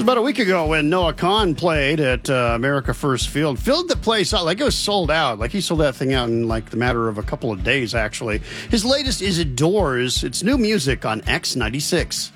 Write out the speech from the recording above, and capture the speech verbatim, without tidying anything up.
About a week ago when Noah Kahan played at uh, America First Field, filled the place out like it was sold out. Like he sold that thing out in like the matter of a couple of days, actually. His latest is Adores. It's new music on X ninety-six.